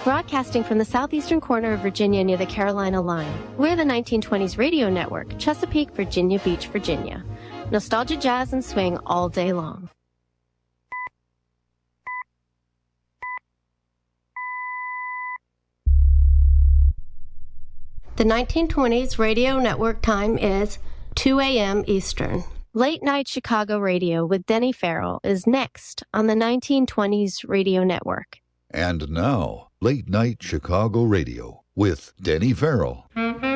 Broadcasting from the southeastern corner of Virginia near the Carolina line, we're the 1920s radio network, Chesapeake, Virginia Beach, Virginia. Nostalgia, jazz, and swing all day long. The 1920s radio network time is 2 a.m. Eastern. Late Night Chicago Radio with Denny Farrell is next on the 1920s radio network. And now, Late Night Chicago Radio with Denny Farrell.